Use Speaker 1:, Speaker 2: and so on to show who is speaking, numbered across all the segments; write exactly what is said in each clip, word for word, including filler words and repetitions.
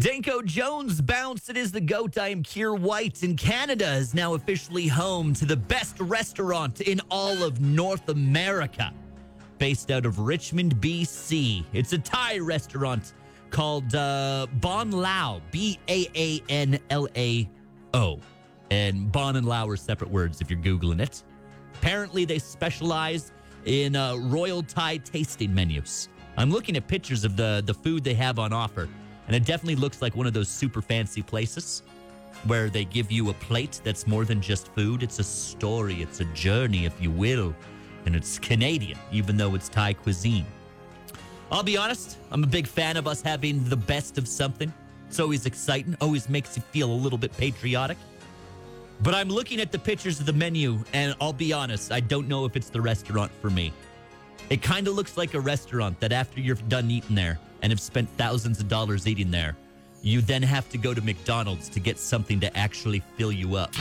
Speaker 1: Danko Jones bounce. It is the GOAT. I am Keir White, and Canada is now officially home to the best restaurant in all of North America, based out of Richmond, B C. It's a Thai restaurant called uh, Bon Lao, B A A N L A O. And Bon and Lao are separate words if you're Googling it. Apparently, they specialize in uh, royal Thai tasting menus. I'm looking at pictures of the, the food they have on offer, and it definitely looks like one of those super fancy places where they give you a plate that's more than just food. It's a story. It's a journey, if you will. And it's Canadian, even though it's Thai cuisine. I'll be honest, I'm a big fan of us having the best of something. It's always exciting, always makes you feel a little bit patriotic. But I'm looking at the pictures of the menu, and I'll be honest, I don't know if it's the restaurant for me. It kind of looks like a restaurant that after you're done eating there and have spent thousands of dollars eating there, you then have to go to McDonald's to get something to actually fill you up.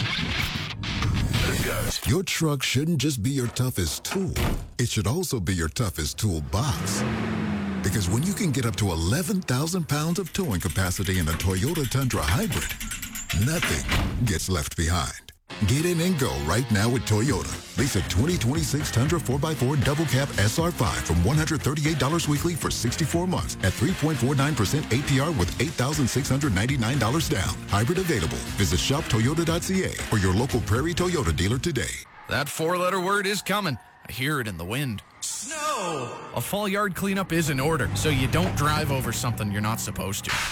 Speaker 2: Your truck shouldn't just be your toughest tool. It should also be your toughest toolbox. Because when you can get up to eleven thousand pounds of towing capacity in a Toyota Tundra Hybrid, nothing gets left behind. Get in and go right now with Toyota. Lease a twenty twenty-six Tundra four by four Double Cab S R five from one hundred thirty-eight dollars weekly for sixty-four months at three point four nine percent A P R with eight thousand six hundred ninety-nine dollars down. Hybrid available. Visit shop toyota dot c a or your local Prairie Toyota dealer today.
Speaker 3: That four-letter word is coming. I hear it in the wind. Snow! A fall yard cleanup is in order, so you don't drive over something you're not supposed to.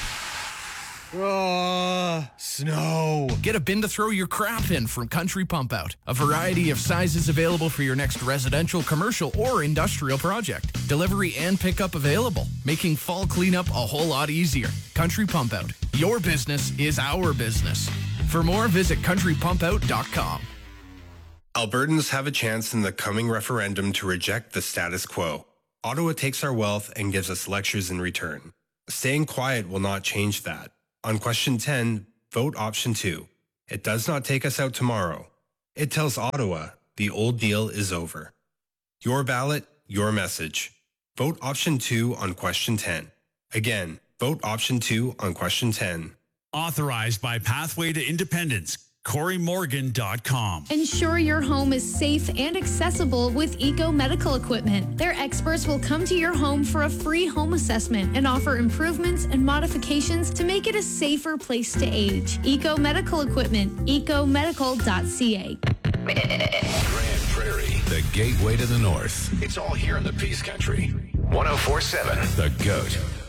Speaker 4: Uh, snow.
Speaker 3: Get a bin to throw your crap in from Country Pump Out. A variety of sizes available for your next residential, commercial, or industrial project. Delivery and pickup available, making fall cleanup a whole lot easier. Country Pump Out. Your business is our business. For more, visit country pump out dot com.
Speaker 5: Albertans have a chance in the coming referendum to reject the status quo. Ottawa takes our wealth and gives us lectures in return. Staying quiet will not change that. On question ten, vote option two. It does not take us out tomorrow. It tells Ottawa the old deal is over. Your ballot, your message. Vote option two on question ten. Again, vote option two on question ten.
Speaker 6: Authorized by Pathway to Independence. Corey Morgan dot com.
Speaker 7: Ensure your home is safe and accessible with Eco Medical Equipment. Their experts will come to your home for a free home assessment and offer improvements and modifications to make it a safer place to age. Eco Medical Equipment, eco medical dot c a.
Speaker 8: Grand Prairie, the gateway to the north. It's all here in the Peace Country. one oh four point seven, The GOAT.